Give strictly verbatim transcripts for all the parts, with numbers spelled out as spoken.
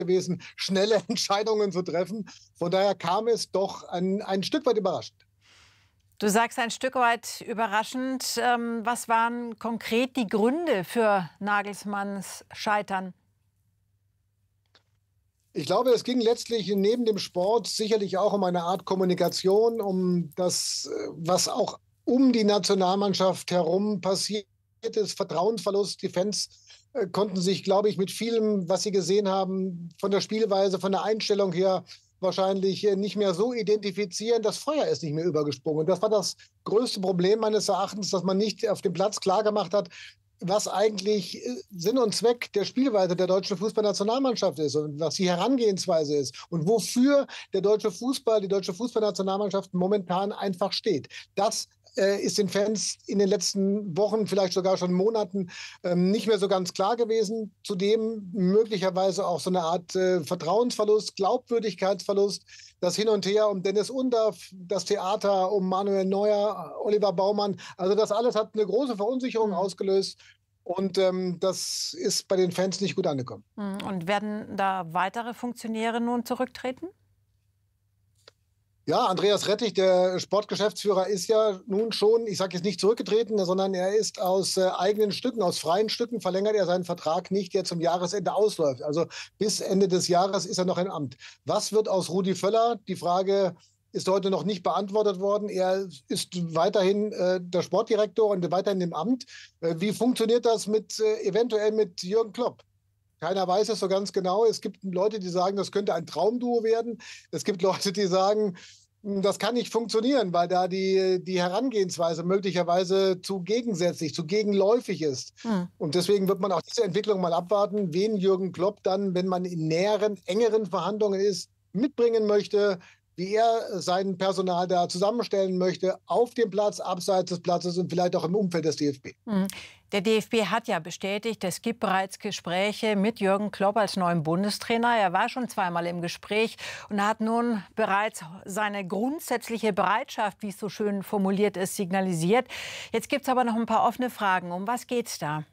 gewesen, schnelle Entscheidungen zu treffen. Von daher kam es doch ein, ein Stück weit überraschend. Du sagst ein Stück weit überraschend. Ähm, was waren konkret die Gründe für Nagelsmanns Scheitern? Ich glaube, es ging letztlich neben dem Sport sicherlich auch um eine Art Kommunikation, um das, was auch um die Nationalmannschaft herum passiert ist, Vertrauensverlust. Die Fans äh, konnten sich, glaube ich, mit vielem, was sie gesehen haben, von der Spielweise, von der Einstellung her wahrscheinlich äh, nicht mehr so identifizieren. Das Feuer ist nicht mehr übergesprungen. Und das war das größte Problem meines Erachtens, dass man nicht auf dem Platz klargemacht hat, was eigentlich Sinn und Zweck der Spielweise der deutschen Fußballnationalmannschaft ist und was die Herangehensweise ist und wofür der deutsche Fußball, die deutsche Fußballnationalmannschaft momentan einfach steht. Das äh, ist den Fans in den letzten Wochen, vielleicht sogar schon Monaten ähm, nicht mehr so ganz klar gewesen. Zudem möglicherweise auch so eine Art äh, Vertrauensverlust, Glaubwürdigkeitsverlust. Das Hin und Her um Dennis Undaff, das Theater um Manuel Neuer, Oliver Baumann. Also das alles hat eine große Verunsicherung mhm. ausgelöst. Und ähm, das ist bei den Fans nicht gut angekommen. Und werden da weitere Funktionäre nun zurücktreten? Ja, Andreas Rettig, der Sportgeschäftsführer, ist ja nun schon, ich sage jetzt nicht zurückgetreten, sondern er ist aus äh, eigenen Stücken, aus freien Stücken verlängert er seinen Vertrag nicht, der zum Jahresende ausläuft. Also bis Ende des Jahres ist er noch im Amt. Was wird aus Rudi Völler? Die Frage ist heute noch nicht beantwortet worden. Er ist weiterhin äh, der Sportdirektor und weiterhin im Amt. Äh, wie funktioniert das mit äh, eventuell mit Jürgen Klopp? Keiner weiß es so ganz genau. Es gibt Leute, die sagen, das könnte ein Traumduo werden. Es gibt Leute, die sagen, das kann nicht funktionieren, weil da die, die Herangehensweise möglicherweise zu gegensätzlich, zu gegenläufig ist. Hm. Und deswegen wird man auch diese Entwicklung mal abwarten, wen Jürgen Klopp dann, wenn man in näheren, engeren Verhandlungen ist, mitbringen möchte, wie er sein Personal da zusammenstellen möchte, auf dem Platz, abseits des Platzes und vielleicht auch im Umfeld des D F B. Hm. Der D F B hat ja bestätigt, es gibt bereits Gespräche mit Jürgen Klopp als neuen Bundestrainer. Er war schon zweimal im Gespräch und hat nun bereits seine grundsätzliche Bereitschaft, wie es so schön formuliert ist, signalisiert. Jetzt gibt es aber noch ein paar offene Fragen. Um was geht's da?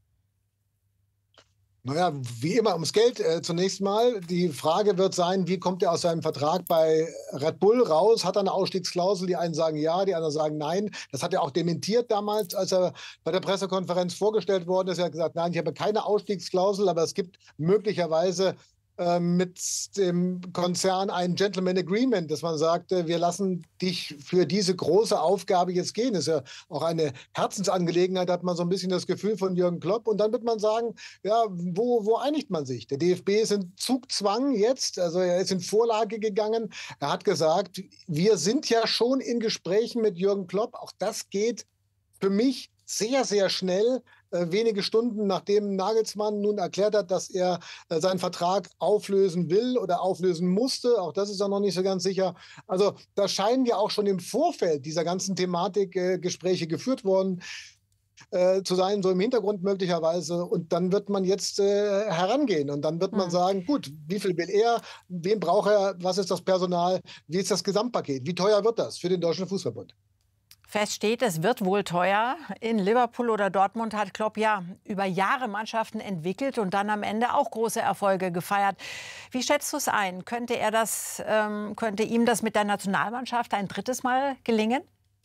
Naja, wie immer ums Geld äh, zunächst mal. Die Frage wird sein, wie kommt er aus seinem Vertrag bei Red Bull raus? Hat er eine Ausstiegsklausel? Die einen sagen ja, die anderen sagen nein. Das hat er auch dementiert damals, als er bei der Pressekonferenz vorgestellt worden ist. Er hat gesagt, nein, ich habe keine Ausstiegsklausel, aber es gibt möglicherweise äh, mit dem Konzern ein Gentleman Agreement, dass man sagt, äh, wir lassen dich für diese große Aufgabe jetzt gehen. Das ist ja auch eine Herzensangelegenheit, hat man so ein bisschen das Gefühl von Jürgen Klopp. Und dann wird man sagen, ja, wo, wo einigt man sich? Der D F B ist in Zugzwang jetzt, also er ist in Vorlage gegangen. Er hat gesagt, wir sind ja schon in Gesprächen mit Jürgen Klopp. Auch das geht für mich sehr, sehr schnell. Äh, wenige Stunden nachdem Nagelsmann nun erklärt hat, dass er äh, seinen Vertrag auflösen will oder auflösen musste. Auch das ist ja noch nicht so ganz sicher. Also da scheinen ja auch schon im Vorfeld dieser ganzen Thematik äh, Gespräche geführt worden äh, zu sein, so im Hintergrund möglicherweise. Und dann wird man jetzt äh, herangehen und dann wird man mhm. sagen, gut, wie viel will er, wen braucht er, was ist das Personal, wie ist das Gesamtpaket, wie teuer wird das für den Deutschen Fußballbund? Fest steht, es wird wohl teuer. In Liverpool oder Dortmund hat Klopp ja über Jahre Mannschaften entwickelt und dann am Ende auch große Erfolge gefeiert. Wie schätzt du es ein? Könnte er das, ähm, könnte ihm das mit der Nationalmannschaft ein drittes Mal gelingen?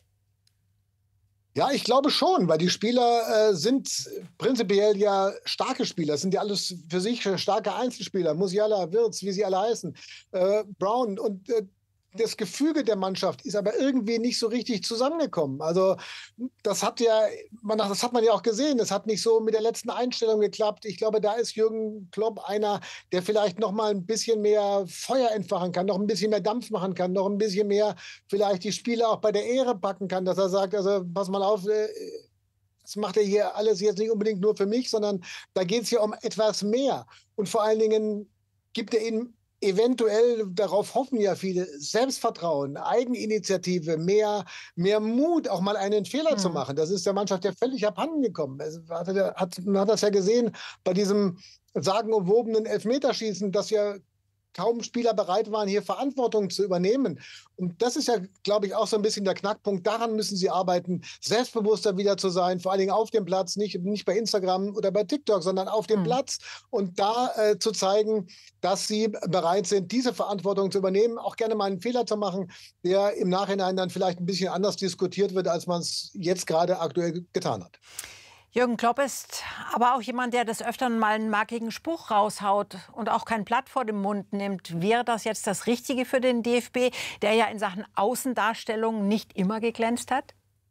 Ja, ich glaube schon, weil die Spieler äh, sind prinzipiell ja starke Spieler. Das sind ja alles für sich starke Einzelspieler. Musiala, Wirtz, wie sie alle heißen, äh, Brown und äh, das Gefüge der Mannschaft ist aber irgendwie nicht so richtig zusammengekommen. Also das hat ja, man, das hat man ja auch gesehen. Das hat nicht so mit der letzten Einstellung geklappt. Ich glaube, da ist Jürgen Klopp einer, der vielleicht noch mal ein bisschen mehr Feuer entfachen kann, noch ein bisschen mehr Dampf machen kann, noch ein bisschen mehr vielleicht die Spieler auch bei der Ehre packen kann, dass er sagt, also pass mal auf, das macht er hier alles jetzt nicht unbedingt nur für mich, sondern da geht es ja um etwas mehr. Und vor allen Dingen gibt er ihnen eventuell, darauf hoffen ja viele, Selbstvertrauen, Eigeninitiative, mehr, mehr Mut, auch mal einen Fehler mhm. zu machen. Das ist der Mannschaft ja völlig abhanden gekommen. Es hat, hat, man hat das ja gesehen bei diesem sagenumwobenen Elfmeterschießen, das ja kaum Spieler bereit waren, hier Verantwortung zu übernehmen. Und das ist ja, glaube ich, auch so ein bisschen der Knackpunkt. Daran müssen sie arbeiten, selbstbewusster wieder zu sein, vor allen Dingen auf dem Platz, nicht, nicht bei Instagram oder bei TikTok, sondern auf dem mhm. Platz. Und da äh, zu zeigen, dass sie bereit sind, diese Verantwortung zu übernehmen, auch gerne mal einen Fehler zu machen, der im Nachhinein dann vielleicht ein bisschen anders diskutiert wird, als man es jetzt gerade aktuell getan hat. Jürgen Klopp ist aber auch jemand, der des Öfteren mal einen markigen Spruch raushaut und auch kein Blatt vor den Mund nimmt. Wäre das jetzt das Richtige für den D F B, der ja in Sachen Außendarstellung nicht immer geglänzt hat?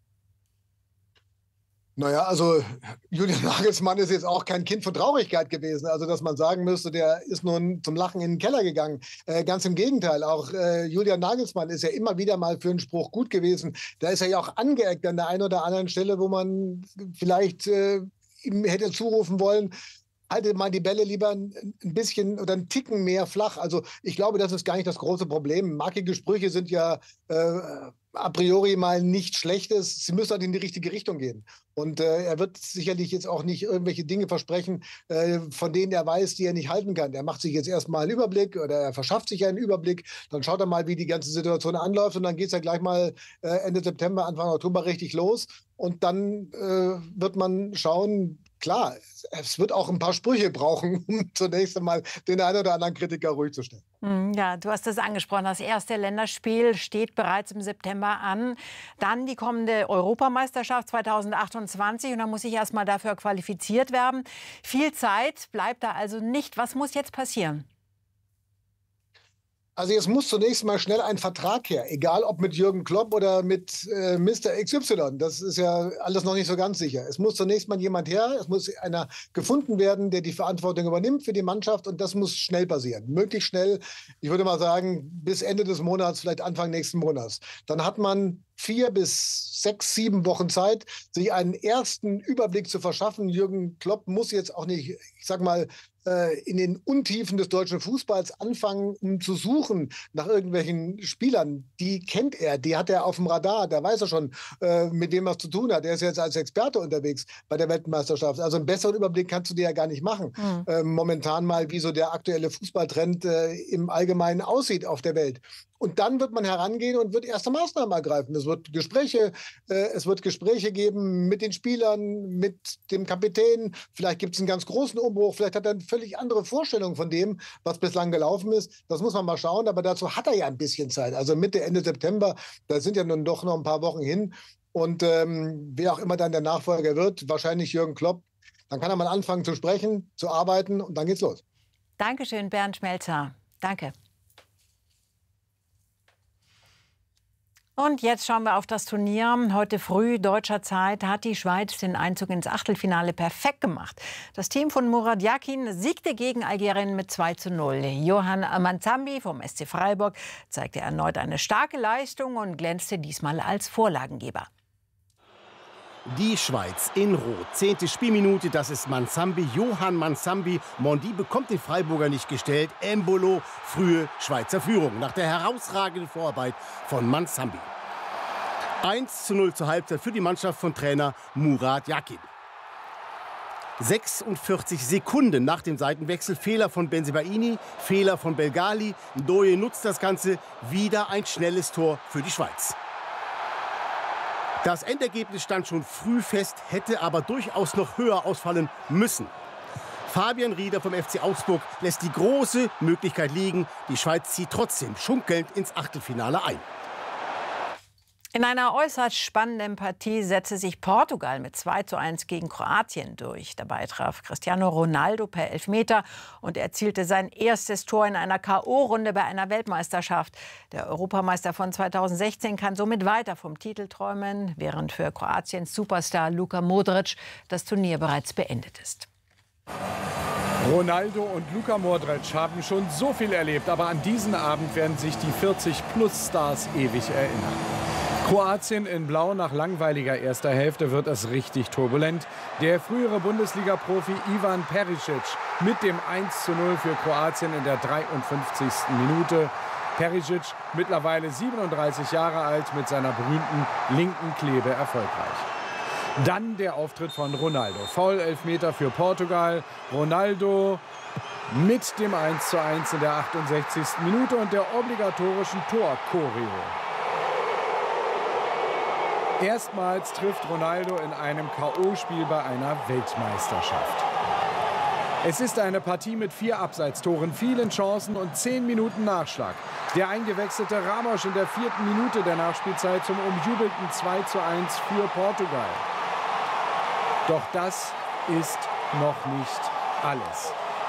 Naja, also Julian Nagelsmann ist jetzt auch kein Kind von Traurigkeit gewesen. Also, dass man sagen müsste, der ist nun zum Lachen in den Keller gegangen. Äh, ganz im Gegenteil. Auch äh, Julian Nagelsmann ist ja immer wieder mal für einen Spruch gut gewesen. Da ist er ja auch angeeckt an der einen oder anderen Stelle, wo man vielleicht äh, ihm hätte zurufen wollen, halte mal die Bälle lieber ein bisschen oder einen Ticken mehr flach. Also ich glaube, das ist gar nicht das große Problem. Markige Sprüche sind ja äh, a priori mal nichts Schlechtes. Sie müssen halt in die richtige Richtung gehen. Und äh, er wird sicherlich jetzt auch nicht irgendwelche Dinge versprechen, äh, von denen er weiß, die er nicht halten kann. Er macht sich jetzt erstmal einen Überblick oder er verschafft sich einen Überblick. Dann schaut er mal, wie die ganze Situation anläuft. Und dann geht es ja gleich mal äh, Ende September, Anfang Oktober richtig los. Und dann äh, wird man schauen, klar, es wird auch ein paar Sprüche brauchen, um zunächst einmal den einen oder anderen Kritiker ruhig zu stellen. Ja, du hast es angesprochen. Das erste Länderspiel steht bereits im September an. Dann die kommende Europameisterschaft zweitausendachtundzwanzig. Und dann muss ich erst mal dafür qualifiziert werden. Viel Zeit bleibt da also nicht. Was muss jetzt passieren? Also jetzt muss zunächst mal schnell ein Vertrag her, egal ob mit Jürgen Klopp oder mit äh, Mister X Y. Das ist ja alles noch nicht so ganz sicher. Es muss zunächst mal jemand her, es muss einer gefunden werden, der die Verantwortung übernimmt für die Mannschaft und das muss schnell passieren. Möglichst schnell, ich würde mal sagen, bis Ende des Monats, vielleicht Anfang nächsten Monats. Dann hat man vier bis sechs, sieben Wochen Zeit, sich einen ersten Überblick zu verschaffen. Jürgen Klopp muss jetzt auch nicht, ich sag mal, in den Untiefen des deutschen Fußballs anfangen, um zu suchen nach irgendwelchen Spielern. Die kennt er, die hat er auf dem Radar, da weiß er schon, äh, mit wem er es zu tun hat. Er ist jetzt als Experte unterwegs bei der Weltmeisterschaft. Also einen besseren Überblick kannst du dir ja gar nicht machen. Mhm. Äh, momentan mal, wie so der aktuelle Fußballtrend äh, im Allgemeinen aussieht auf der Welt. Und dann wird man herangehen und wird erste Maßnahmen ergreifen. Es wird Gespräche, äh, es wird Gespräche geben mit den Spielern, mit dem Kapitän. Vielleicht gibt es einen ganz großen Umbruch. Vielleicht hat er eine völlig andere Vorstellung von dem, was bislang gelaufen ist. Das muss man mal schauen. Aber dazu hat er ja ein bisschen Zeit. Also Mitte, Ende September, da sind ja nun doch noch ein paar Wochen hin. Und ähm, wer auch immer dann der Nachfolger wird, wahrscheinlich Jürgen Klopp, dann kann er mal anfangen zu sprechen, zu arbeiten und dann geht's los. Dankeschön, Bernd Schmelzer. Danke. Und jetzt schauen wir auf das Turnier. Heute früh deutscher Zeit hat die Schweiz den Einzug ins Achtelfinale perfekt gemacht. Das Team von Murat Yakin siegte gegen Algerien mit zwei zu null. Yohan Manzambi vom S C Freiburg zeigte erneut eine starke Leistung und glänzte diesmal als Vorlagengeber. Die Schweiz in Rot. Zehnte Spielminute, das ist Manzambi, Yohan Manzambi. Mondi bekommt den Freiburger nicht gestellt. Embolo, frühe Schweizer Führung nach der herausragenden Vorarbeit von Manzambi. eins zu null zur Halbzeit für die Mannschaft von Trainer Murat Yakin. sechsundvierzig Sekunden nach dem Seitenwechsel, Fehler von Bensebaini, Fehler von Belgali. Ndoye nutzt das Ganze, wieder ein schnelles Tor für die Schweiz. Das Endergebnis stand schon früh fest, hätte aber durchaus noch höher ausfallen müssen. Fabian Rieder vom F C Augsburg lässt die große Möglichkeit liegen. Die Schweiz zieht trotzdem schunkelnd ins Achtelfinale ein. In einer äußerst spannenden Partie setzte sich Portugal mit zwei zu eins gegen Kroatien durch. Dabei traf Cristiano Ronaldo per Elfmeter und erzielte sein erstes Tor in einer K O-Runde bei einer Weltmeisterschaft. Der Europameister von zweitausendsechzehn kann somit weiter vom Titel träumen, während für Kroatiens Superstar Luka Modric das Turnier bereits beendet ist. Ronaldo und Luka Modric haben schon so viel erlebt, aber an diesen Abend werden sich die vierzig-plus-Stars ewig erinnern. Kroatien in Blau nach langweiliger erster Hälfte wird es richtig turbulent. Der frühere Bundesliga-Profi Ivan Perisic mit dem eins zu null für Kroatien in der dreiundfünfzigsten Minute. Perisic, mittlerweile siebenunddreißig Jahre alt, mit seiner berühmten linken Klebe erfolgreich. Dann der Auftritt von Ronaldo. Foul-Elfmeter für Portugal. Ronaldo Mit dem eins zu eins in der achtundsechzigsten Minute und der obligatorischen Tor-Choreo. Erstmals trifft Ronaldo in einem K O-Spiel bei einer Weltmeisterschaft. Es ist eine Partie mit vier Abseitstoren, vielen Chancen und zehn Minuten Nachschlag. Der eingewechselte Ramos in der vierten Minute der Nachspielzeit zum umjubelten zwei zu eins für Portugal. Doch das ist noch nicht alles.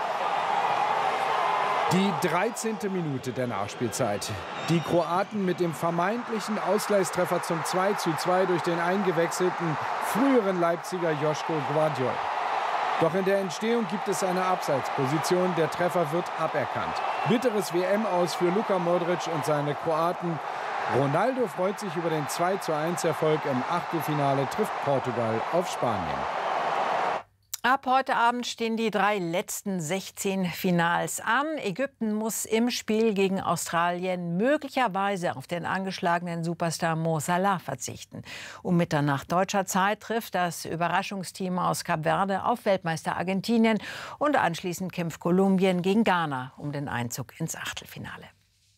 Die dreizehnte Minute der Nachspielzeit. Die Kroaten mit dem vermeintlichen Ausgleichstreffer zum zwei zu zwei durch den eingewechselten früheren Leipziger Joško Gvardiol. Doch in der Entstehung gibt es eine Abseitsposition. Der Treffer wird aberkannt. Bitteres W M-Aus für Luka Modric und seine Kroaten. Ronaldo freut sich über den zwei zu eins Erfolg im Achtelfinale, trifft Portugal auf Spanien. Ab heute Abend stehen die drei letzten sechzehn Finals an. Ägypten muss im Spiel gegen Australien möglicherweise auf den angeschlagenen Superstar Mo Salah verzichten. Um Mitternacht deutscher Zeit trifft das Überraschungsteam aus Kap Verde auf Weltmeister Argentinien und anschließend kämpft Kolumbien gegen Ghana um den Einzug ins Achtelfinale.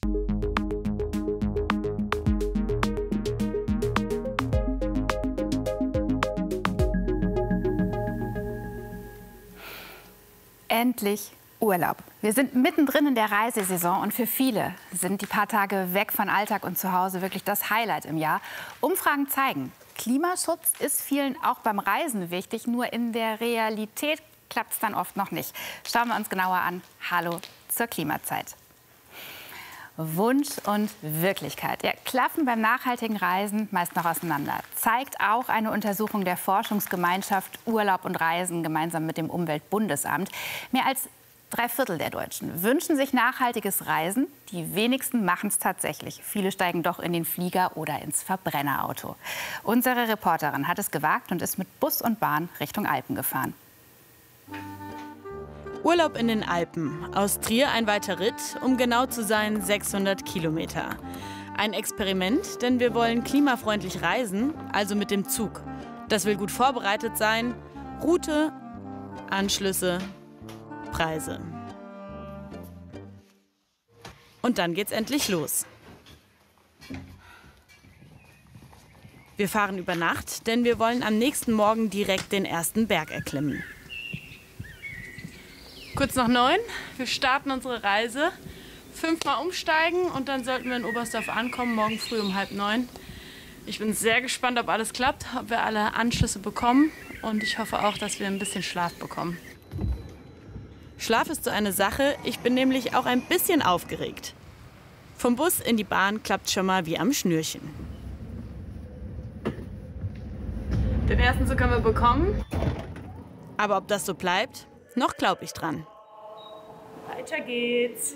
Endlich Urlaub. Wir sind mittendrin in der Reisesaison und für viele sind die paar Tage weg von Alltag und zu Hause wirklich das Highlight im Jahr. Umfragen zeigen, Klimaschutz ist vielen auch beim Reisen wichtig, nur in der Realität klappt es dann oft noch nicht. Schauen wir uns genauer an. Hallo zur Klimazeit. Wunsch und Wirklichkeit ja, klaffen beim nachhaltigen Reisen meist noch auseinander. Zeigt auch eine Untersuchung der Forschungsgemeinschaft Urlaub und Reisen gemeinsam mit dem Umweltbundesamt. Mehr als drei Viertel der Deutschen wünschen sich nachhaltiges Reisen. Die wenigsten machen es tatsächlich. Viele steigen doch in den Flieger oder ins Verbrennerauto. Unsere Reporterin hat es gewagt und ist mit Bus und Bahn Richtung Alpen gefahren. Urlaub in den Alpen. Aus Trier ein weiter Ritt, um genau zu sein sechshundert Kilometer. Ein Experiment, denn wir wollen klimafreundlich reisen, also mit dem Zug. Das will gut vorbereitet sein. Route, Anschlüsse, Preise. Und dann geht's endlich los. Wir fahren über Nacht, denn wir wollen am nächsten Morgen direkt den ersten Berg erklimmen. Kurz nach neun, wir starten unsere Reise. Fünfmal umsteigen und dann sollten wir in Oberstdorf ankommen, morgen früh um halb neun. Ich bin sehr gespannt, ob alles klappt, ob wir alle Anschlüsse bekommen und ich hoffe auch, dass wir ein bisschen Schlaf bekommen. Schlaf ist so eine Sache, ich bin nämlich auch ein bisschen aufgeregt. Vom Bus in die Bahn klappt schon mal wie am Schnürchen. Den ersten Zug haben wir bekommen. Aber ob das so bleibt? Noch glaube ich dran. Weiter geht's.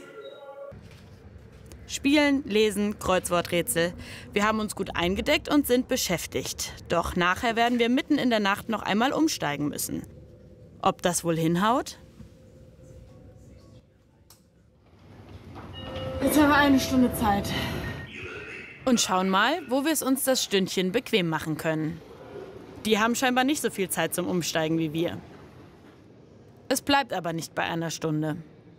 Spielen, lesen, Kreuzworträtsel. Wir haben uns gut eingedeckt und sind beschäftigt. Doch nachher werden wir mitten in der Nacht noch einmal umsteigen müssen. Ob das wohl hinhaut? Jetzt haben wir eine Stunde Zeit. Und schauen mal, wo wir es uns das Stündchen bequem machen können. Die haben scheinbar nicht so viel Zeit zum Umsteigen wie wir. Es bleibt aber nicht bei einer Stunde.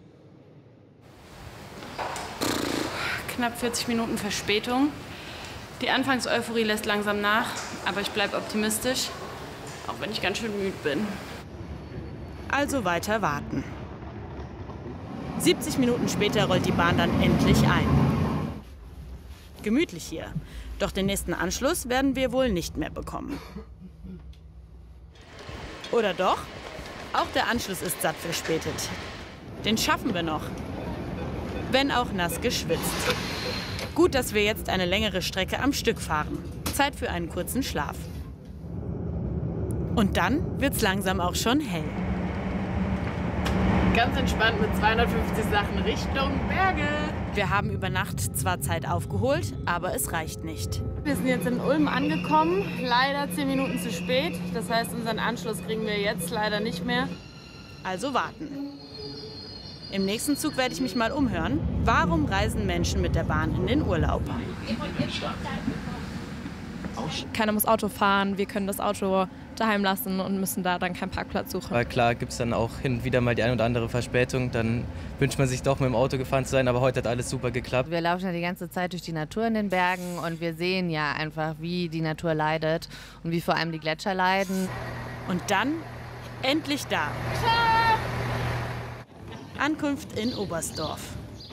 Knapp vierzig Minuten Verspätung. Die Anfangseuphorie lässt langsam nach, aber ich bleibe optimistisch, auch wenn ich ganz schön müde bin. Also weiter warten. siebzig Minuten später rollt die Bahn dann endlich ein. Gemütlich hier. Doch den nächsten Anschluss werden wir wohl nicht mehr bekommen. Oder doch? Auch der Anschluss ist satt verspätet. Den schaffen wir noch. Wenn auch nass geschwitzt. Gut, dass wir jetzt eine längere Strecke am Stück fahren. Zeit für einen kurzen Schlaf. Und dann wird's langsam auch schon hell. Ganz entspannt mit zweihundertfünfzig Sachen Richtung Berge. Wir haben über Nacht zwar Zeit aufgeholt, aber es reicht nicht. Wir sind jetzt in Ulm angekommen, leider zehn Minuten zu spät. Das heißt, unseren Anschluss kriegen wir jetzt leider nicht mehr. Also warten. Im nächsten Zug werde ich mich mal umhören. Warum reisen Menschen mit der Bahn in den Urlaub? Keiner muss Auto fahren, wir können das Auto daheim lassen und müssen da dann keinen Parkplatz suchen. Weil klar gibt es dann auch hin und wieder mal die ein oder andere Verspätung, dann wünscht man sich doch mit dem Auto gefahren zu sein, aber heute hat alles super geklappt. Wir laufen ja die ganze Zeit durch die Natur in den Bergen und wir sehen ja einfach, wie die Natur leidet und wie vor allem die Gletscher leiden. Und dann endlich da. Ankunft in Oberstdorf.